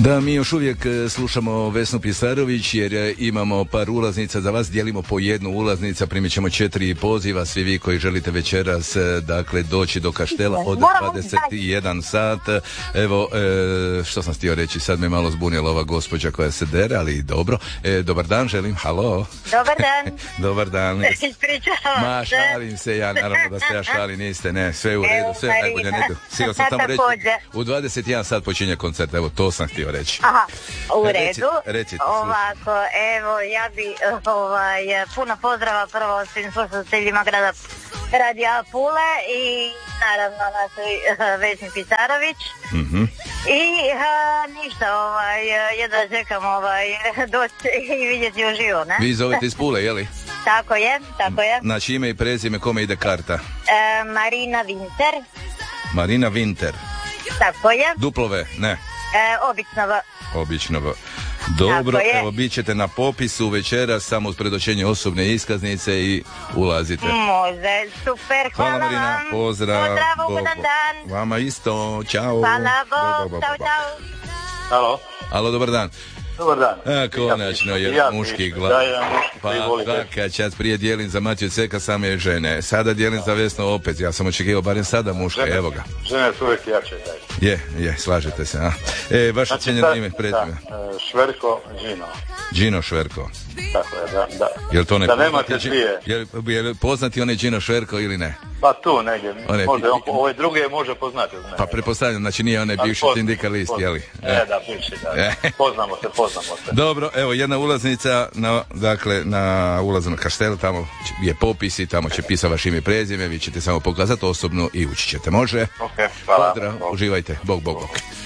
Da, mi još uvijek slušamo Vesnu Pisarović jer imamo par ulaznica za vas, dijelimo po jednu ulaznica, primit ćemo 4 poziva, svi vi koji želite večeras dakle doći do Kaštela od 21 sat. Evo, što sam htio reći, sad me malo zbunila ova gospođa koja se dere, ali dobro. Dobar dan želim, halo. Dobar dan. Dobar dan. Ispričavam se. Ma, šalim se ja, naravno da se ja šalim, niste, ne, sve u redu, sve najbolje nedu. Sio sam tamo reći, u 21 sat počinje koncert, evo to sam htio reći. Aha, u redu. Recite, ovako, evo, ja bi puno pozdrava prvo svim slušateljima grada Radija Pule i naravno našoj Vesni Pisarović. Mm-hmm. I ništa, jedva čekam doći i vidjeti uživo, ne? Vi zovete iz Pule, jeli? Tako je, tako je. Znači ime i prezime, kome ide karta? Marina Winter. Marina Winter. Tako je. Duplove, ne? Obično V. Dobro, evo, bit ćete na popisu večeras samo uz predočenje osobne iskaznice i ulazite. Može, super, hvala Marina, vam. pozdrav. Ugodan dan. Vama isto, čao. Hvala, Bog, čao. Halo. Alo, dobar dan. Dobar dan. Konačno je muški glas. Da, jedan muški, pa svaka čast, prije dijelim za Matiju Ceka, same žene. Sada dijelim za Vesnu opet. Ja sam očekivao barem sada muška, evo ga. Žene su uvijek jače. Je, slažete se, a? Vaše cijenjeno ime, prezime? Šverko Đino. Đino Šverko. Tako je, da. Jel to ne da nemate dvije. Je poznati onaj Đino Šverko ili ne? Pa tu negdje. Ove druge može poznati. Pa pretpostavljam, znači nije onaj bivši sindikalist, jeli? Da, bivši, da. Poznamo se. Dobro, evo jedna ulaznica na ulazu na Kaštel, tamo je popis i tamo će pisati vaše ime i prezime, vi ćete samo pokazati osobno i ući ćete, može? Ok, hvala. Pozdrav, uživajte, bog.